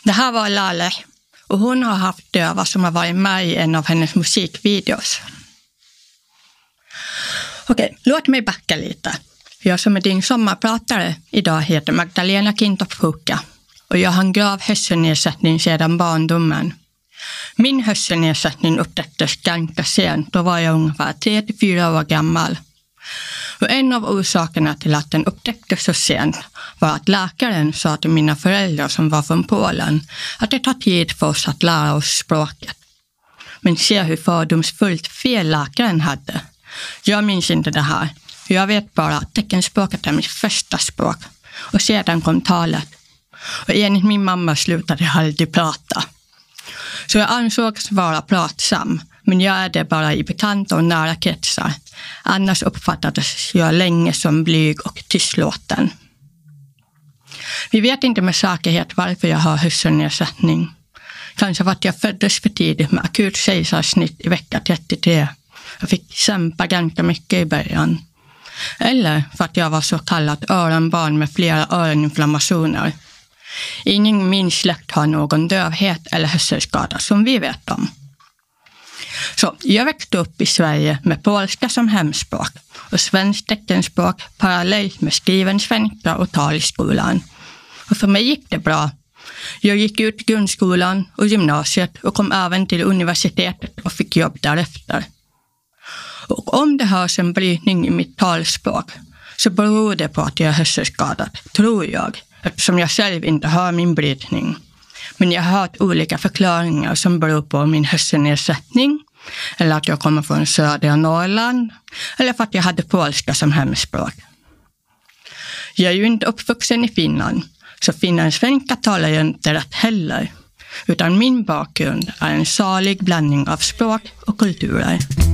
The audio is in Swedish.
Det här var Lale och hon har haft döva som har varit med i en av hennes musikvideos. Okej, låt mig backa lite. Jag som är din sommarpratare idag heter Magdalena Kintoff-Huka och jag har en grav hörselnedsättning sedan barndomen. Min hörselnedsättning upptäcktes ganska sent, då var jag ungefär 3-4 år gammal. Och en av orsakerna till att den upptäcktes så sent var att läkaren sa till mina föräldrar som var från Polen att det tar tid för oss att lära oss språket. Men se hur fördomsfullt fel läkaren hade. Jag minns inte det här. Jag vet bara att teckenspråket är mitt första språk. Och sedan kom talet. Och enligt min mamma slutade jag aldrig prata. Så jag ansågs vara pratsam. Men jag är det bara i bekanta och nära kretsar. Annars uppfattades jag länge som blyg och tystlåten. Vi vet inte med säkerhet varför jag har hörselnedsättning. Kanske för att jag föddes för tidigt med akut kejsarsnitt i vecka 33. Jag fick kämpa ganska mycket i början. Eller för att jag var så kallat öronbarn med flera öroninflammationer. Ingen i min släkt har någon dövhet eller hörselskada som vi vet om. Så jag växte upp i Sverige med polska som hemspråk och svenskt teckenspråk parallellt med skriven svenska och tal i skolan. Och för mig gick det bra. Jag gick ut grundskolan och gymnasiet och kom även till universitetet och fick jobb därefter. Och om det hörs en brytning i mitt talspråk så beror det på att jag är hörselskadad, tror jag, eftersom jag själv inte hör min brytning. Men jag har hört olika förklaringar som beror på min hörselnedsättning, eller att jag kommer från södra Norrland, eller för att jag hade polska som hemspråk. Jag är ju inte uppvuxen i Finland, så finlandssvenska talar jag inte rätt heller, utan min bakgrund är en salig blandning av språk och kulturer.